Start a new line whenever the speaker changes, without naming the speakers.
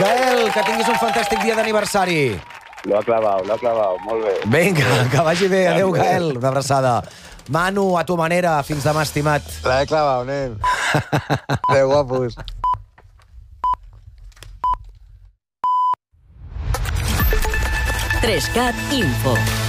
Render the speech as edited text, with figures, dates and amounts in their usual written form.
Gael, que tinguis un fantàstic dia d'aniversari.
Lo ha clavado, molt bé.
Vinga, que vagi bé. Adéu, Gael. Una abraçada. Manu, a tu manera. Fins demà, estimat.
La he clavado, nen. De guapos.
Trescat Info.